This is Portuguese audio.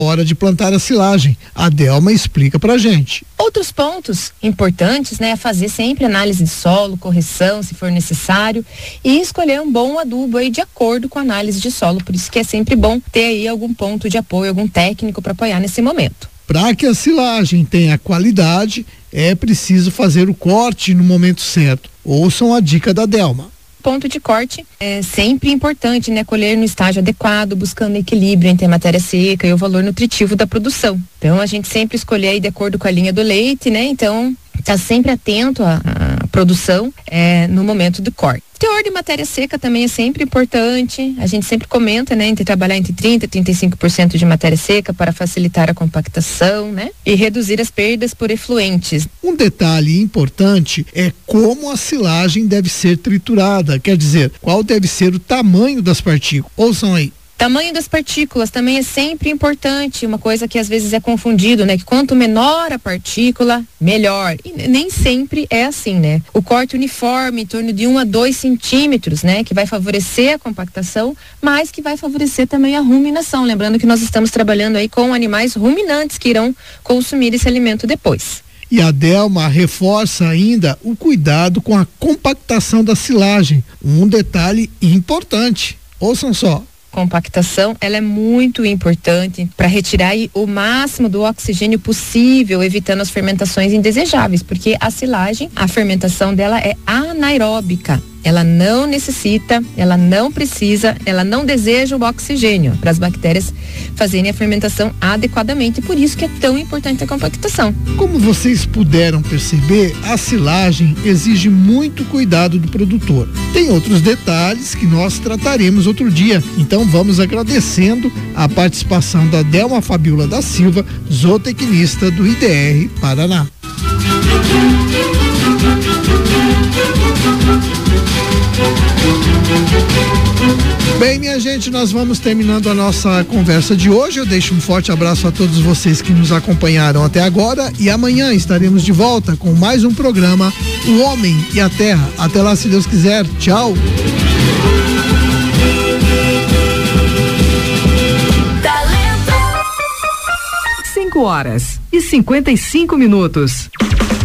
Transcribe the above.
hora de plantar a silagem. A Delma explica pra gente. Outros pontos importantes, né, é fazer sempre análise de solo, correção, se for necessário, e escolher um bom adubo aí de acordo com a análise de solo. Por isso que é sempre bom ter aí algum ponto de apoio, algum técnico para apoiar nesse momento. Para que a silagem tenha qualidade, é preciso fazer o corte no momento certo. Ouçam a dica da Delma. Ponto de corte é sempre importante, né? Colher no estágio adequado, buscando equilíbrio entre a matéria seca e o valor nutritivo da produção. Então, a gente sempre escolher aí de acordo com a linha do leite, né? Então, tá sempre atento à produção no momento do corte. Teor de matéria seca também é sempre importante. A gente sempre comenta, né, entre trabalhar entre 30% e 35% de matéria seca para facilitar a compactação, né, e reduzir as perdas por efluentes. Um detalhe importante é como a silagem deve ser triturada, quer dizer, qual deve ser o tamanho das partículas. Ouçam aí. Tamanho das partículas também é sempre importante, uma coisa que às vezes é confundido, né? Que quanto menor a partícula, melhor. E nem sempre é assim, né? O corte uniforme, em torno de 1 a 2 centímetros, né? Que vai favorecer a compactação, mas que vai favorecer também a ruminação. Lembrando que nós estamos trabalhando aí com animais ruminantes que irão consumir esse alimento depois. E a Delma reforça ainda o cuidado com a compactação da silagem. Um detalhe importante. Ouçam só. Compactação, ela é muito importante para retirar aí o máximo do oxigênio possível, evitando as fermentações indesejáveis, porque a silagem, a fermentação dela é anaeróbica. Ela não necessita, ela não precisa, ela não deseja o oxigênio para as bactérias fazerem a fermentação adequadamente. Por isso que é tão importante a compactação. Como vocês puderam perceber, a silagem exige muito cuidado do produtor. Tem outros detalhes que nós trataremos outro dia. Então vamos agradecendo a participação da Delma Fabiola da Silva, zootecnista do IDR Paraná. Bem, minha gente, nós vamos terminando a nossa conversa de hoje. Eu deixo um forte abraço a todos vocês que nos acompanharam até agora e amanhã estaremos de volta com mais um programa O Homem e a Terra. Até lá, se Deus quiser. Tchau. 5 horas e 55 minutos.